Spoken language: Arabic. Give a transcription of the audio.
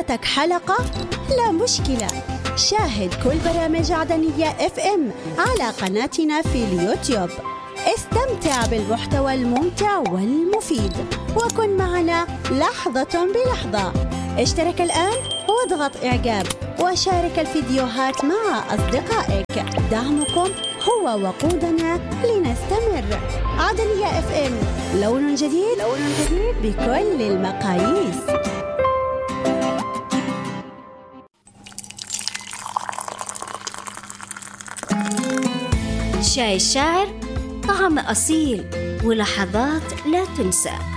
فاتك حلقة؟ لا مشكلة، شاهد كل برامج عدنية FM على قناتنا في اليوتيوب. استمتع بالمحتوى الممتع والمفيد وكن معنا لحظة بلحظة. اشترك الآن واضغط إعجاب وشارك الفيديوهات مع أصدقائك. دعمكم هو وقودنا لنستمر. عدنية FM، لون جديد بكل المقاييس. شاي الشاعر، طعم أصيل ولحظات لا تنسى.